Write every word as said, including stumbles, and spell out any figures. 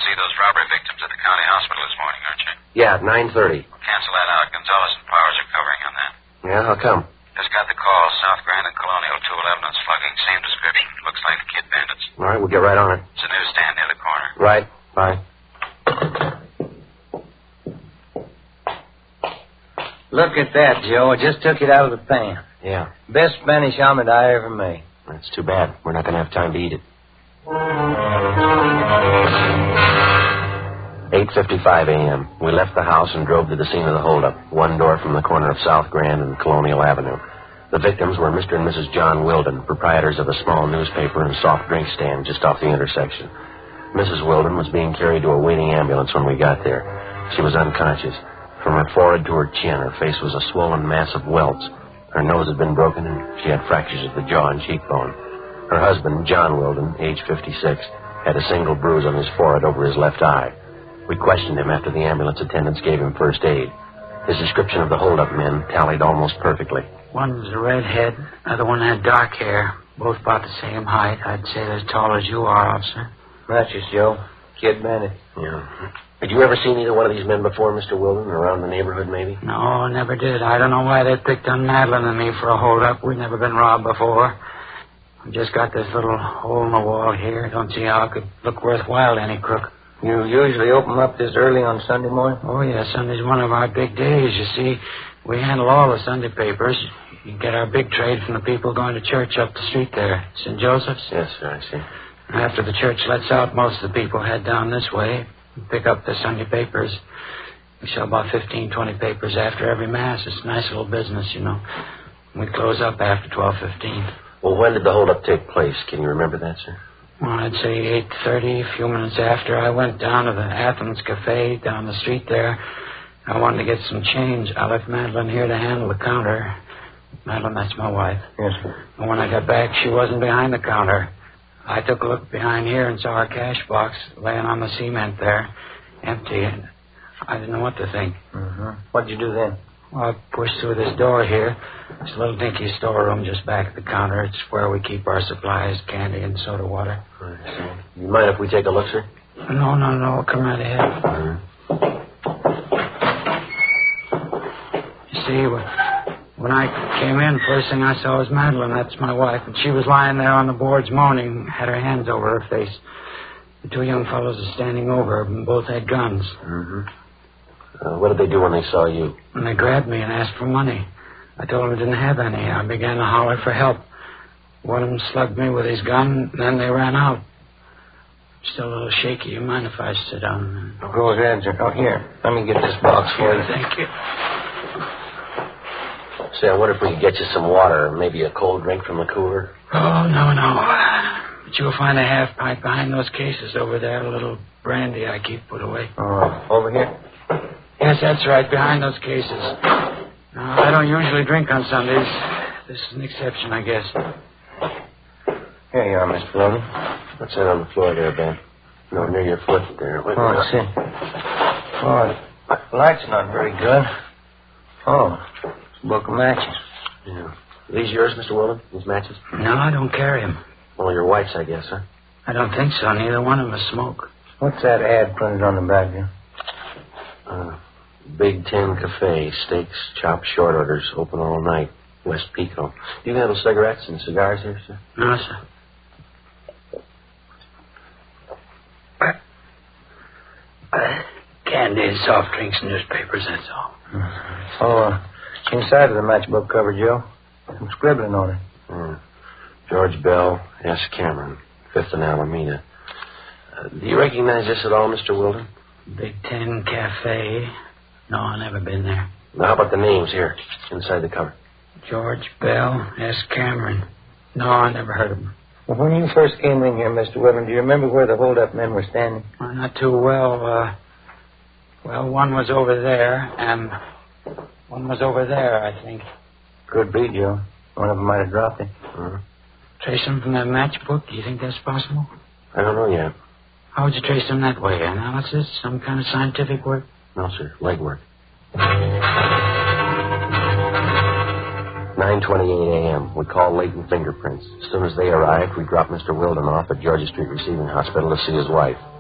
see those robbery victims at the county hospital this morning, aren't you? Yeah, at nine thirty. Well, cancel that out. Gonzalez and Powers are covering on that. Yeah, how come? Just got the call. South Grand and Colonial two eleven on slugging. Same description. Looks like the Kid Bandits. All right, we'll get right on it. It's a newsstand near the corner. Right. Bye. Look at that, Joe. I just took it out of the pan. Yeah. Best Spanish omelet I ever made. That's too bad. We're not going to have time to eat it. eight fifty-five a.m. We left the house and drove to the scene of the holdup, one door from the corner of South Grand and Colonial Avenue. The victims were Mister and Missus John Wilden, proprietors of a small newspaper and soft drink stand just off the intersection. Missus Wilden was being carried to a waiting ambulance when we got there. She was unconscious. From her forehead to her chin, her face was a swollen mass of welts. Her nose had been broken, and she had fractures of the jaw and cheekbone. Her husband, John Wilden, age fifty-six, had a single bruise on his forehead over his left eye. We questioned him after the ambulance attendants gave him first aid. His description of the hold-up men tallied almost perfectly. One was a redhead, other one had dark hair, both about the same height. I'd say they're as tall as you are, officer. That's just Joe. Kid Bandit. Yeah. Had you ever seen either one of these men before, Mister Wilden, around the neighborhood, maybe? No, never did. I don't know why they picked on Madeline and me for a hold-up. We've never been robbed before. I've just got this little hole in the wall here. Don't see how it could look worthwhile to any crook. You usually open up this early on Sunday morning? Oh, yeah, Sunday's one of our big days. You see, we handle all the Sunday papers. You get our big trade from the people going to church up the street there, Saint Joseph's. Yes, sir, I see. After the church lets out, most of the people head down this way and pick up the Sunday papers. We sell about fifteen, twenty papers after every Mass. It's a nice little business, you know. We close up after twelve fifteen. Well, when did the holdup take place? Can you remember that, sir? Well, I'd say eight thirty, a few minutes after. I went down to the Athens Cafe down the street there. I wanted to get some change. I left Madeline here to handle the counter. Madeline, that's my wife. Yes, sir. And when I got back, she wasn't behind the counter. I took a look behind here and saw her cash box laying on the cement there, empty, and I didn't know what to think. Mm-hmm. What'd you do then? Well, I pushed through this door here. It's a little dinky storeroom just back at the counter. It's where we keep our supplies, candy and soda water. Right. You mind if we take a look, sir? No, no, no. Come right ahead. Mm-hmm. You see, when I came in, first thing I saw was Madeline. That's my wife. And she was lying there on the boards moaning, had her hands over her face. The two young fellows were standing over her, and both had guns. Mm-hmm. Uh, what did they do when they saw you? And they grabbed me and asked for money. I told them I didn't have any. I began to holler for help. One of them slugged me with his gun, and then they ran out. Still a little shaky. You mind if I sit down? Oh, go ahead, sir. Oh, here. Let me get this box for you. Thank you. Say, I wonder if we could get you some water, or maybe a cold drink from the cooler. Oh, no, no. But you'll find a half pint behind those cases over there, a little brandy I keep put away. Oh, over here? Yes, that's right, behind those cases. Now, I don't usually drink on Sundays. This is an exception, I guess. Here you are, Mister Wilden. What's that on the floor there, Ben? No, near your foot there. Wait, Oh, I see. Oh, the light's not very good. Oh, it's a book of matches. Yeah. Are these yours, Mister Wilden? These matches? No, I don't carry them. Well, your wife's, I guess, huh? I don't think so. Neither one of us smoke. What's that ad printed on the back here? Uh, Big Ten Cafe, steaks, chopped short orders, open all night, West Pico. Do you handle cigarettes and cigars here, sir? No, sir. Uh, candy and soft drinks and newspapers, that's all. Oh, uh, inside of the matchbook cover, Joe. Some scribbling on it. Mm. George Bell, S. Cameron, Fifth and Alameda. Uh, do you recognize this at all, Mister Wilden? Big Ten Cafe. No, I've never been there. Now, how about the names here, inside the cover? George Bell, S. Cameron. No, I never heard of him. Well, when you first came in here, Mister Wilden, do you remember where the hold-up men were standing? Well, not too well. Uh, well, one was over there, and one was over there, I think. Could be, Joe. One of them might have dropped it. Uh-huh. Trace them from that matchbook? Do you think that's possible? I don't know yet. How would you trace them that way? Analysis? Some kind of scientific work? No, sir. Legwork. nine twenty-eight a.m. We called Leighton Fingerprints. As soon as they arrived, we dropped Mister Wilden off at Georgia Street Receiving Hospital to see his wife.